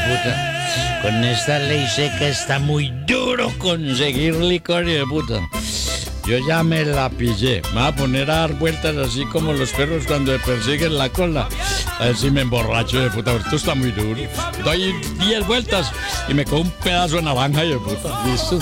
puta. Con esta ley seca está muy duro conseguir licor, hijo de puta. Yo ya me la pillé. Me voy a poner a dar vueltas así como los perros cuando me persiguen la cola. A ver si me emborracho, de puta. Esto está muy duro. Doy 10 vueltas y me cojo un pedazo de naranja, de puta. Listo.